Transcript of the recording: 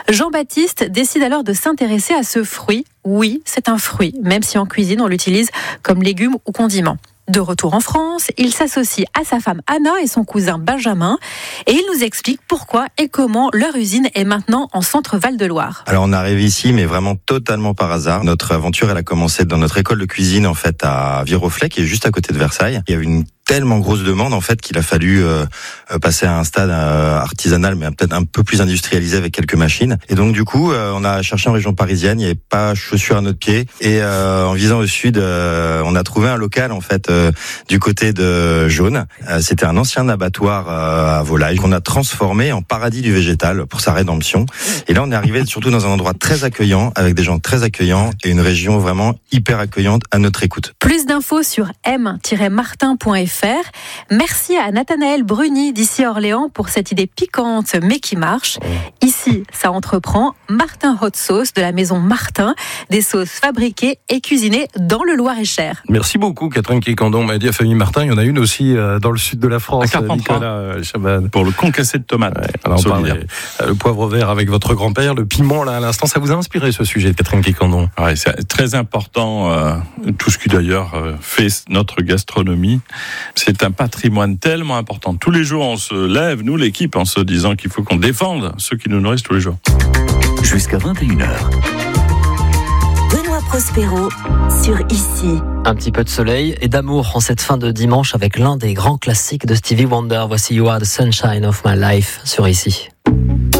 Jean-Baptiste décide alors de s'intéresser à ce fruit. Oui, c'est un fruit, même si en cuisine on l'utilise comme légume ou condiment. De retour en France, il s'associe à sa femme Anna et son cousin Benjamin et il nous explique pourquoi et comment leur usine est maintenant en centre Val-de-Loire. Alors on arrive ici, mais vraiment totalement par hasard. Notre aventure, elle a commencé dans notre école de cuisine en fait à Viroflay, qui est juste à côté de Versailles. Il y avait une tellement grosse demande en fait qu'il a fallu passer à un stade artisanal, mais peut-être un peu plus industrialisé avec quelques machines. Et donc du coup, on a cherché en région parisienne. Il n'y avait pas chaussures à notre pied. Et en visant au sud, on a trouvé un local en fait du côté de Jaune. C'était un ancien abattoir à volailles qu'on a transformé en paradis du végétal pour sa rédemption. Et là, on est arrivé surtout dans un endroit très accueillant, avec des gens très accueillants et une région vraiment hyper accueillante à notre écoute. Plus d'infos sur m-martin.fr. Merci à Nathanaël Bruni d'ici Orléans pour cette idée piquante mais qui marche. Ici, ça entreprend Martin Hot Sauce de la maison Martin, des sauces fabriquées et cuisinées dans le Loir-et-Cher. Merci beaucoup Catherine Quicandon. M'a dit à famille Martin, il y en a une aussi dans le sud de la France. À Carpentras, Nicolas Chaban. pour le concassé de tomates. Ouais, alors on parlait, le poivre vert avec votre grand-père, le piment là à l'instant, ça vous a inspiré ce sujet, Catherine Quicandon? Ouais, c'est très important, tout ce qui d'ailleurs fait notre gastronomie. C'est un patrimoine tellement important. Tous les jours, on se lève, nous l'équipe, en se disant qu'il faut qu'on défende ceux qui nous nourrissent tous les jours. Jusqu'à 21h. Benoît Prospero sur Ici. Un petit peu de soleil et d'amour en cette fin de dimanche avec l'un des grands classiques de Stevie Wonder. Voici You Are the Sunshine of My Life sur Ici.